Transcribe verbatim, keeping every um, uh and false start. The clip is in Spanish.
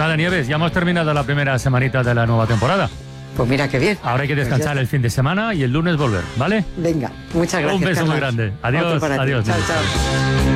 nada, Nieves, ya hemos terminado la primera semanita de la nueva temporada. Pues mira qué bien. Ahora hay que descansar pues el fin de semana y el lunes volver, ¿vale? Venga, muchas gracias. Un beso Carlos. muy grande. Adiós, Otro para ti. adiós. Chao, chao.